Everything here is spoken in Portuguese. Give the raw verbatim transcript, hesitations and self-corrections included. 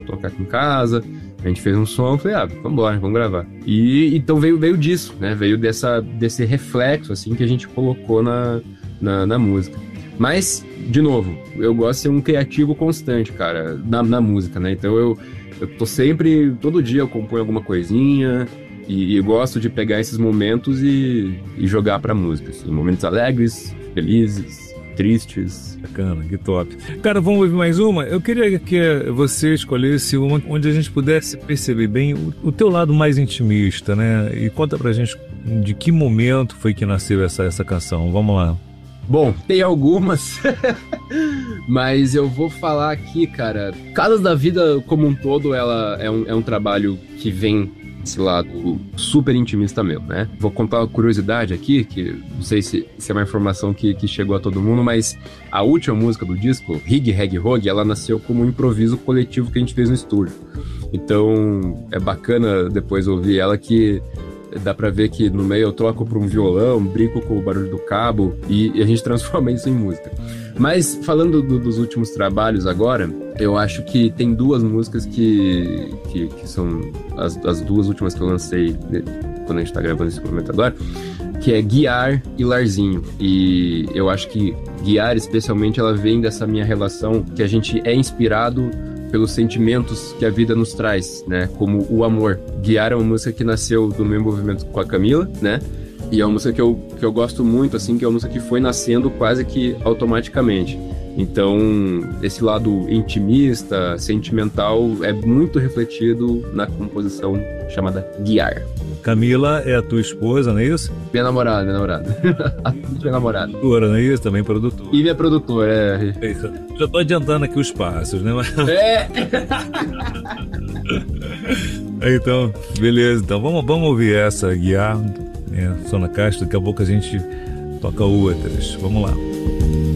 tocar aqui em casa. A gente fez um som, eu falei, ah, vambora, vamos gravar. E então veio, veio disso, né? Veio dessa, desse reflexo, assim, que a gente colocou na, na, na música. Mas, de novo, eu gosto de ser um criativo constante, cara, na, na música, né? Então eu, eu tô sempre, todo dia eu componho alguma coisinha e, e gosto de pegar esses momentos e, e jogar pra música, assim, momentos alegres, felizes, tristes. Bacana, que top. Cara, vamos ouvir mais uma? Eu queria que você escolhesse uma onde a gente pudesse perceber bem o, o teu lado mais intimista, né? E conta pra gente de que momento foi que nasceu essa, essa canção. Vamos lá. Bom, tem algumas, mas eu vou falar aqui, cara. Casas da Vida, como um todo, ela é um, é um trabalho que vem desse lado super intimista meu, né? Vou contar uma curiosidade aqui, que não sei se, se é uma informação que, que chegou a todo mundo, mas a última música do disco, Rig Reg Rog, ela nasceu como um improviso coletivo que a gente fez no estúdio. Então, é bacana depois ouvir ela, que dá pra ver que no meio eu troco pra um violão, brinco com o barulho do cabo e, e a gente transforma isso em música. Mas falando do, dos últimos trabalhos agora, eu acho que tem duas músicas que, que, que são as, as duas últimas que eu lancei, né, quando a gente tá gravando esse momento agora, que é Guiar e Larzinho. E eu acho que Guiar, especialmente, ela vem dessa minha relação que a gente é inspirado pelos sentimentos que a vida nos traz, né? Como o amor. Guiar é uma música que nasceu do meu envolvimento com a Camila, né? E é uma música que eu, que eu gosto muito, assim, que é uma música que foi nascendo quase que automaticamente. Então, esse lado intimista, sentimental, é muito refletido na composição chamada Guiar. Camila é a tua esposa, não é isso? Minha namorada, minha namorada. A minha namorada. Produtora, não é isso? Também produtora. E minha produtora, é. É isso. Já tô adiantando aqui os passos, né? É! Então, beleza. Então, vamos, vamos ouvir essa, Guiar, é, Sona Castro. Daqui a pouco a gente toca outras. Vamos lá.